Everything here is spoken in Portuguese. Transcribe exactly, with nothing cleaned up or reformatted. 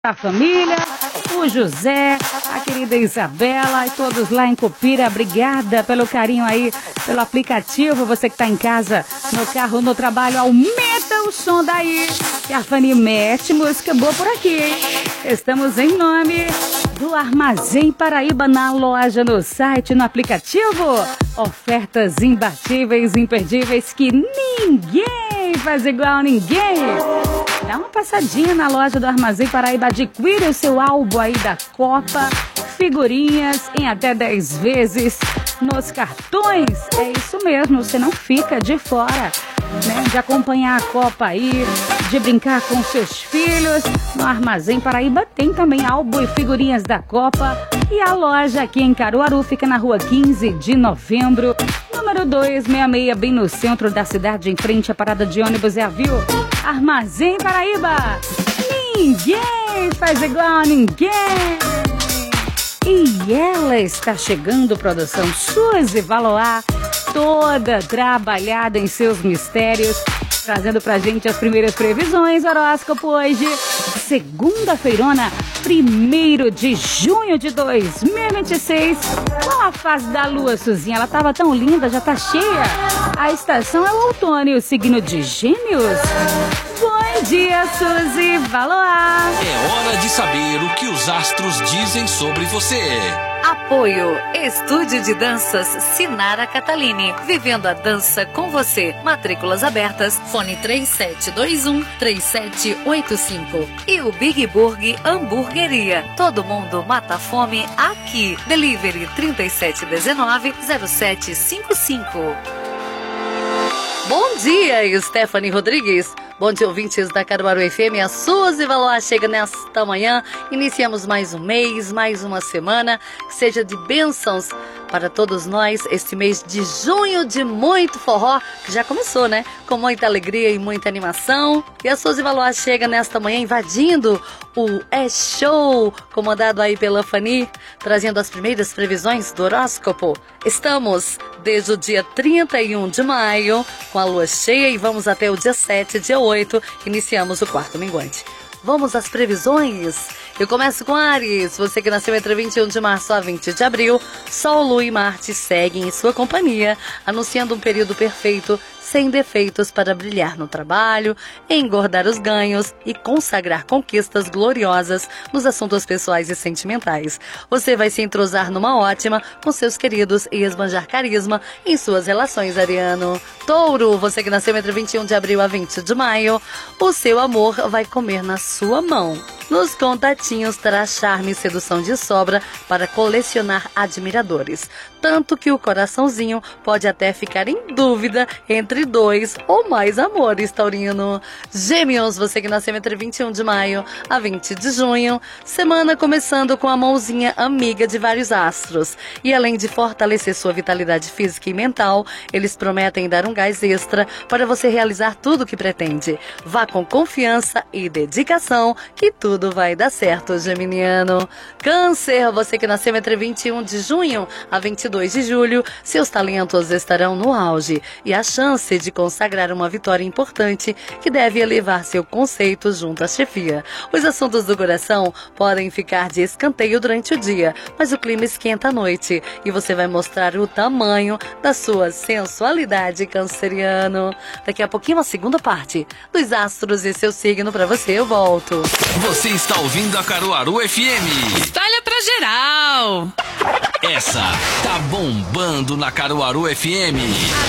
A família, o José, a querida Isabela e todos lá em Copira, obrigada pelo carinho aí, pelo aplicativo. Você que está em casa, no carro, no trabalho, aumenta o som daí, que a Fanny mete música boa por aqui, hein? Estamos em nome do Armazém Paraíba, na loja, no site, no aplicativo. Ofertas imbatíveis, imperdíveis, que ninguém faz igual a ninguém. Dá uma passadinha na loja do Armazém Paraíba, adquire o seu álbum aí da Copa, figurinhas em até dez vezes nos cartões. É isso mesmo, você não fica de fora, né, de acompanhar a Copa aí, de brincar com seus filhos. No Armazém Paraíba tem também álbum e figurinhas da Copa. E a loja aqui em Caruaru fica na rua quinze de novembro, número duzentos e sessenta e seis, bem no centro da cidade, em frente à parada de ônibus é a Viu. Armazém Paraíba, ninguém faz igual a ninguém. E ela está chegando, produção Suzy Valois, toda trabalhada em seus mistérios, trazendo pra gente as primeiras previsões. Horóscopo hoje, segunda-feirona, primeiro de junho de dois mil e vinte e seis. Qual a fase da lua, Suzinha? Ela tava tão linda, já tá cheia. A estação é o outono e o signo de Gêmeos. Bom dia, Suzy Valois. É hora de saber o que os astros dizem sobre você. Apoio Estúdio de Danças Sinara Catalini. Vivendo a dança com você. Matrículas abertas. Fone três sete dois um, três sete oito cinco. E o Big Burg Hamburgueria. Todo mundo mata a fome aqui. Delivery trinta e sete dezenove, zero sete cinco cinco. Bom dia, Stephanie Rodrigues. Bom dia, ouvintes da Caruaru F M. A Suzy Valois chega nesta manhã. Iniciamos mais um mês, mais uma semana. Que seja de bênçãos para todos nós este mês de junho, de muito forró, que já começou, né? Com muita alegria e muita animação. E a Suzy Valois chega nesta manhã invadindo o É-Show, comandado aí pela Fanny, trazendo as primeiras previsões do horóscopo. Estamos desde o dia trinta e um de maio, com a lua cheia, e vamos até o dia sete, dia oito, iniciamos o quarto minguante. Vamos às previsões? Eu começo com Áries. Você que nasceu entre vinte e um de março a vinte de abril, Sol, Lua e Marte seguem em sua companhia, anunciando um período perfeito, sem defeitos, para brilhar no trabalho, engordar os ganhos e consagrar conquistas gloriosas nos assuntos pessoais e sentimentais. Você vai se entrosar numa ótima com seus queridos e esbanjar carisma em suas relações, ariano. Touro, você que nasceu entre vinte e um de abril a vinte de maio, o seu amor vai comer na sua mão. Nos contatinhos terá charme e sedução de sobra para colecionar admiradores. Tanto que o coraçãozinho pode até ficar em dúvida entre dois ou mais amores, taurino. Gêmeos, você que nasceu entre vinte e um de maio a vinte de junho, semana começando com a mãozinha amiga de vários astros. E além de fortalecer sua vitalidade física e mental, eles prometem dar um gás extra para você realizar tudo o que pretende. Vá com confiança e dedicação que tudo vai dar certo, geminiano. Câncer, você que nasceu entre vinte e um de junho a vinte e dois de julho, seus talentos estarão no auge e a chance de consagrar uma vitória importante que deve elevar seu conceito junto à chefia. Os assuntos do coração podem ficar de escanteio durante o dia, mas o clima esquenta à noite e você vai mostrar o tamanho da sua sensualidade, canceriano. Daqui a pouquinho a segunda parte dos astros e seu signo para você. Eu volto. Você está ouvindo a Caruaru F M. Espalha pra geral. Essa tá bombando na Caruaru F M.